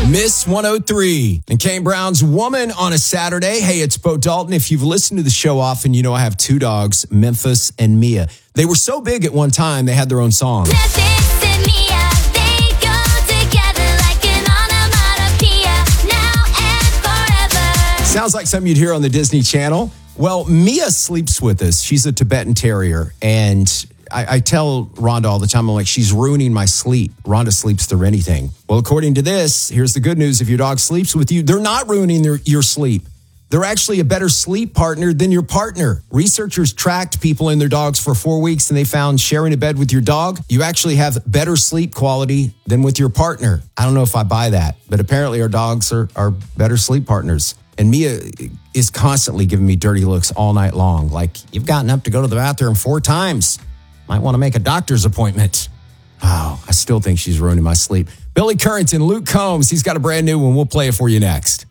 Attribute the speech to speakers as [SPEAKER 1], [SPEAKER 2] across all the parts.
[SPEAKER 1] Miss 103 and Kane Brown's Woman on a Saturday. Hey, it's Bo Dalton. If you've listened to the show often, you know I have two dogs, Memphis and Mia. They were so big at one time, they had their own song.
[SPEAKER 2] Memphis and Mia, they go together like an onomatopoeia, now and forever.
[SPEAKER 1] Sounds like something you'd hear on the Disney Channel. Well, Mia sleeps with us. She's a Tibetan Terrier, and I tell Rhonda all the time, I'm like, she's ruining my sleep. Rhonda sleeps through anything. Well, according to this, here's the good news. If your dog sleeps with you, they're not ruining your sleep. They're actually a better sleep partner than your partner. Researchers tracked people and their dogs for 4 weeks, and they found sharing a bed with your dog, you actually have better sleep quality than with your partner. I don't know if I buy that, but apparently our dogs are better sleep partners. And Mia is constantly giving me dirty looks all night long. Like, you've gotten up to go to the bathroom 4 times. Might want to make a doctor's appointment. Oh, I still think she's ruining my sleep. Billy Currington, Luke Combs, he's got a brand new one. We'll play it for you next.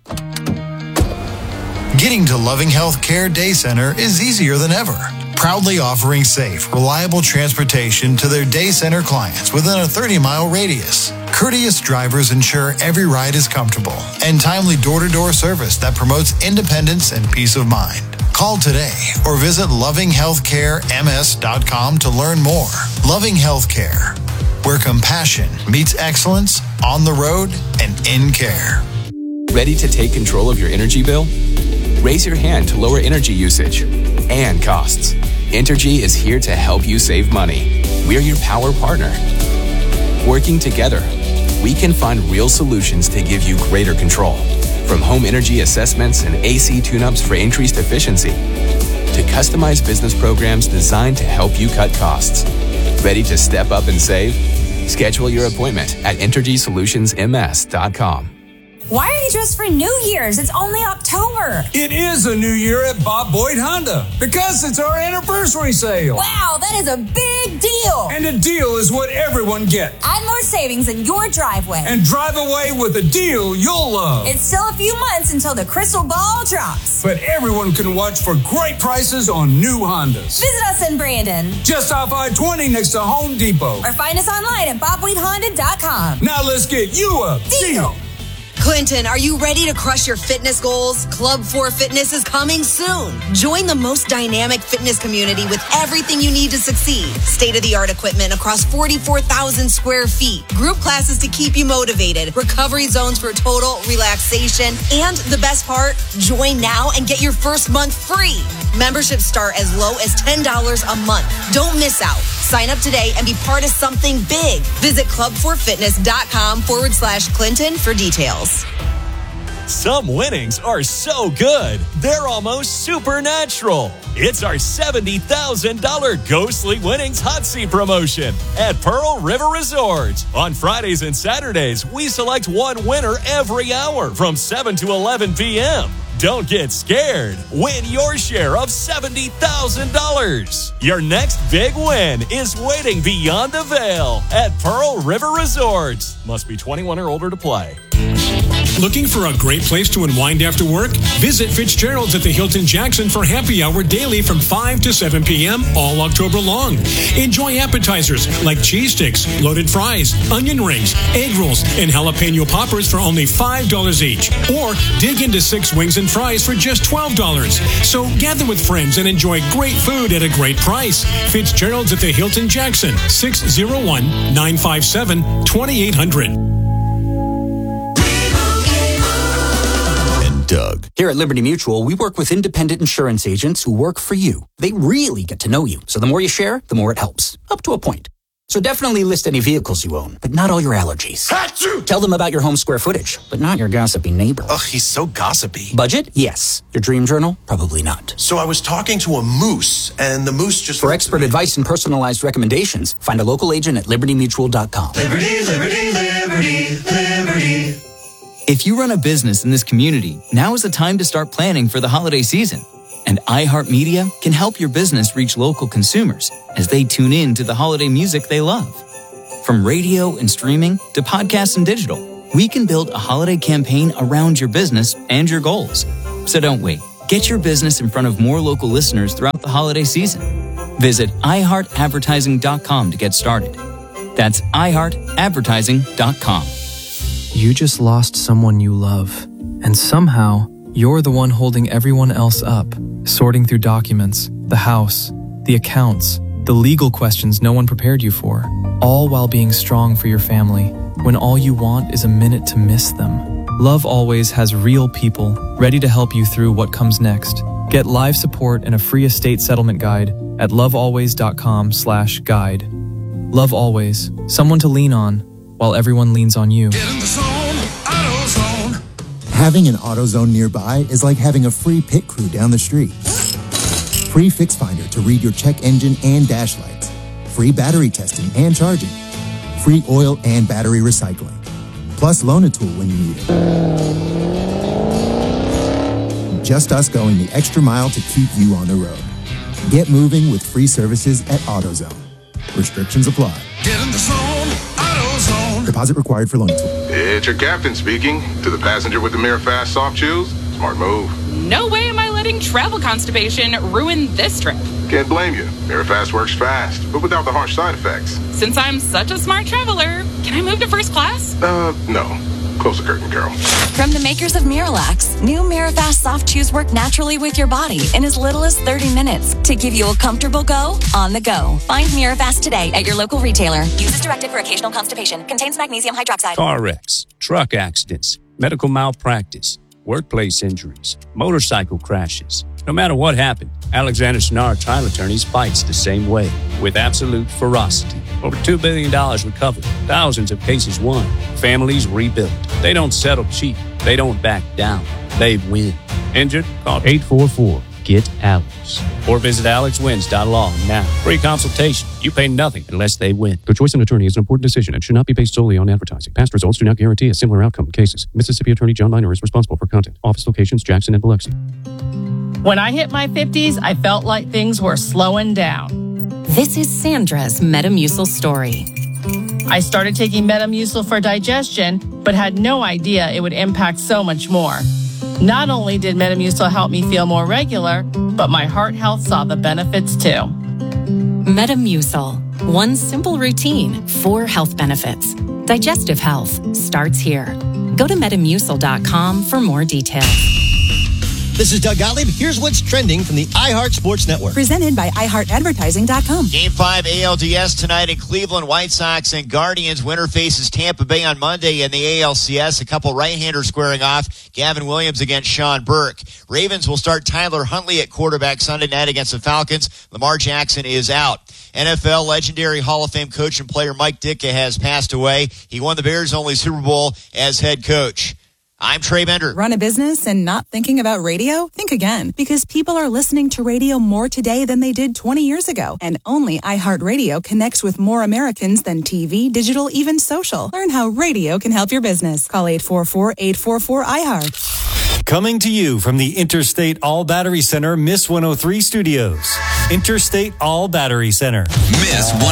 [SPEAKER 3] Getting to Loving Healthcare Day Center is easier than ever. Proudly offering safe, reliable transportation to their day center clients within a 30-mile radius. Courteous drivers ensure every ride is comfortable, and timely door-to-door service that promotes independence and peace of mind. Call today or visit lovinghealthcarems.com to learn more. Loving Healthcare, where compassion meets excellence on the road and in care.
[SPEAKER 4] Ready to take control of your energy bill? Raise your hand to lower energy usage and costs. Entergy is here to help you save money. We're your power partner. Working together, we can find real solutions to give you greater control. From home energy assessments and AC tune-ups for increased efficiency, to customized business programs designed to help you cut costs. Ready to step up and save? Schedule your appointment at EnergySolutionsMS.com.
[SPEAKER 5] Why are you dressed for New Year's? It's only October.
[SPEAKER 6] It is a new year at Bob Boyd Honda because it's our anniversary sale.
[SPEAKER 5] Wow, that is a big deal.
[SPEAKER 6] And a deal is what everyone gets.
[SPEAKER 5] Add more savings in your driveway.
[SPEAKER 6] And drive away with a deal you'll love.
[SPEAKER 5] It's still a few months until the crystal ball drops.
[SPEAKER 6] But everyone can watch for great prices on new Hondas.
[SPEAKER 5] Visit us in Brandon.
[SPEAKER 6] Just off I-20 next to Home Depot.
[SPEAKER 5] Or find us online at bobboydhonda.com.
[SPEAKER 6] Now let's get you a deal.
[SPEAKER 7] Clinton, are you ready to crush your fitness goals? Club 4 Fitness is coming soon. Join the most dynamic fitness community with everything you need to succeed. State-of-the-art equipment across 44,000 square feet. Group classes to keep you motivated. Recovery zones for total relaxation. And the best part, join now and get your first month free. Memberships start as low as $10 a month. Don't miss out. Sign up today and be part of something big. Visit club4fitness.com/Clinton for details.
[SPEAKER 8] Some winnings are so good, they're almost supernatural. It's our $70,000 Ghostly Winnings Hot Seat promotion at Pearl River Resort. On Fridays and Saturdays, we select one winner every hour from 7 to 11 p.m. Don't get scared. Win your share of $70,000. Your next big win is waiting beyond the veil at Pearl River Resort. Must be 21 or older to play.
[SPEAKER 9] Looking for a great place to unwind after work? Visit Fitzgerald's at the Hilton Jackson for happy hour daily from 5 to 7 p.m. all October long. Enjoy appetizers like cheese sticks, loaded fries, onion rings, egg rolls, and jalapeno poppers for only $5 each. Or dig into 6 wings and fries for just $12. So gather with friends and enjoy great food at a great price. Fitzgerald's at the Hilton Jackson, 601-957-2800.
[SPEAKER 10] Doug. Here at Liberty Mutual, we work with independent insurance agents who work for you. They really get to know you. So the more you share, the more it helps. Up to a point. So definitely list any vehicles you own, but not all your allergies. Achoo! Tell them about your home square footage, but not your gossipy neighbor.
[SPEAKER 11] Ugh, he's so gossipy.
[SPEAKER 10] Budget? Yes. Your dream journal? Probably not.
[SPEAKER 11] So I was talking to a moose, and the moose just...
[SPEAKER 10] For expert advice and personalized recommendations, find a local agent at libertymutual.com.
[SPEAKER 12] Liberty, liberty, liberty, liberty.
[SPEAKER 13] If you run a business in this community, now is the time to start planning for the holiday season. And iHeartMedia can help your business reach local consumers as they tune in to the holiday music they love. From radio and streaming to podcasts and digital, we can build a holiday campaign around your business and your goals. So don't wait. Get your business in front of more local listeners throughout the holiday season. Visit iHeartAdvertising.com to get started. That's iHeartAdvertising.com.
[SPEAKER 14] You just lost someone you love, and somehow you're the one holding everyone else up, sorting through documents, the house, the accounts, the legal questions no one prepared you for, all while being strong for your family, when all you want is a minute to miss them. Love Always has real people ready to help you through what comes next. Get live support and a free estate settlement guide at lovealways.com/guide. Love Always, someone to lean on while everyone leans on you.
[SPEAKER 15] Having an AutoZone nearby is like having a free pit crew down the street. Free Fix Finder to read your check engine and dash lights. Free battery testing and charging. Free oil and battery recycling. Plus Loan-A-Tool when you need it. Just us going the extra mile to keep you on the road. Get moving with free services at AutoZone. Restrictions apply.
[SPEAKER 12] Get in the zone, AutoZone.
[SPEAKER 15] Deposit required for Loan-A-Tool.
[SPEAKER 16] It's your captain speaking. To the passenger with the MiraFast soft chews, smart move.
[SPEAKER 17] No way am I letting travel constipation ruin this trip.
[SPEAKER 16] Can't blame you. MiraFast works fast, but without the harsh side effects.
[SPEAKER 17] Since I'm such a smart traveler, can I move to first class?
[SPEAKER 16] No. Close the curtain, Carol.
[SPEAKER 18] From the makers of Miralax, new MiraFast soft chews work naturally with your body in as little as 30 minutes to give you a comfortable go on the go. Find Mirafast today at your local retailer. Use as directed for occasional constipation. Contains magnesium hydroxide.
[SPEAKER 19] Car wrecks, truck accidents, medical malpractice, workplace injuries, motorcycle crashes. No matter what happened, Alexander Sennard Trial Attorneys fights the same way, with absolute ferocity. Over $2 billion recovered, thousands of cases won, families rebuilt. They don't settle cheap. They don't back down. They win. Injured? Call 844-GET-ALEX. Or visit alexwins.law now. Free consultation. You pay nothing unless they win.
[SPEAKER 20] The choice of an attorney is an important decision and should not be based solely on advertising. Past results do not guarantee a similar outcome in cases. Mississippi Attorney John Minor is responsible for content. Office locations Jackson and Biloxi.
[SPEAKER 21] When I hit my 50s, I felt like things were slowing down.
[SPEAKER 22] This is Sandra's Metamucil story.
[SPEAKER 21] I started taking Metamucil for digestion, but had no idea it would impact so much more. Not only did Metamucil help me feel more regular, but my heart health saw the benefits too.
[SPEAKER 22] Metamucil. One simple routine, 4 health benefits. Digestive health starts here. Go to Metamucil.com for more details.
[SPEAKER 23] This is Doug Gottlieb. Here's what's trending from the iHeart Sports Network.
[SPEAKER 24] Presented by iHeartAdvertising.com.
[SPEAKER 25] Game 5 ALDS tonight in Cleveland. White Sox and Guardians. Winner faces Tampa Bay on Monday in the ALCS. A couple right-handers squaring off. Gavin Williams against Sean Burke. Ravens will start Tyler Huntley at quarterback Sunday night against the Falcons. Lamar Jackson is out. NFL legendary Hall of Fame coach and player Mike Ditka has passed away. He won the Bears' only Super Bowl as head coach. I'm Trey Bender.
[SPEAKER 24] Run a business and not thinking about radio? Think again, because people are listening to radio more today than they did 20 years ago. And only iHeartRadio connects with more Americans than TV, digital, even social. Learn how radio can help your business. Call 844-844-iHeart.
[SPEAKER 26] Coming to you from the Interstate All Battery Center, Miss 103 Studios. Interstate All Battery Center.
[SPEAKER 27] Miss